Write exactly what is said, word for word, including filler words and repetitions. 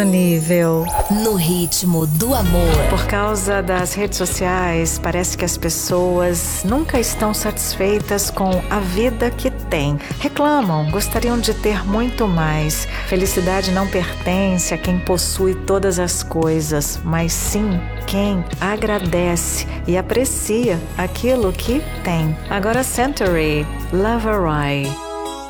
Nível. No ritmo do amor. Por causa das redes sociais, parece que as pessoas nunca estão satisfeitas com a vida que têm. Reclamam, gostariam de ter muito mais. Felicidade não pertence a quem possui todas as coisas, mas sim quem agradece e aprecia aquilo que tem. Agora Century, Love Arai.